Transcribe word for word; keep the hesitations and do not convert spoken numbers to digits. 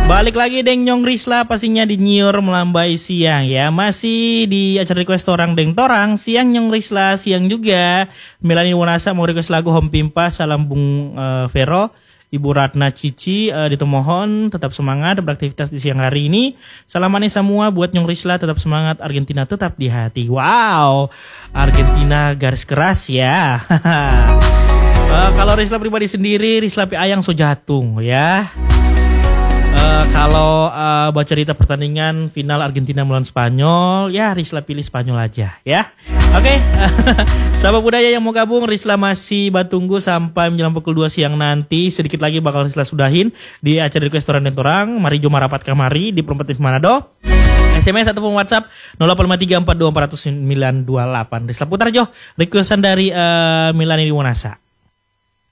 Balik lagi Deng Nyong Risla pastinya di Nyiur Melambai Siang ya. Masih di acara request orang Deng Torang. Siang Nyong Risla, siang juga Melani Wanasa mau request lagu Hom Pimpa Salam Bung uh, Vero. Ibu Ratna Cici uh, ditemohon tetap semangat beraktivitas di siang hari ini. Salamannya semua buat Nyong Risla, tetap semangat, Argentina tetap di hati. Wow, Argentina garis keras ya. uh, Kalau Risla pribadi sendiri, Risla pi ayang so jatung ya. Uh, kalau uh, baca cerita pertandingan final Argentina melawan Spanyol, ya Risla pilih Spanyol aja ya. Oke, okay. Sahabat budaya yang mau gabung, Risla masih batunggu sampai menjelang pukul dua siang nanti. Sedikit lagi bakal Risla sudahin di acara request orang dan torang. Mari jom rapat kamari di Perempatan Manado. S M S ataupun WhatsApp nol delapan lima tiga empat dua empat nol nol sembilan dua delapan. Risla putar jo requestan dari uh, Melani Wanasa.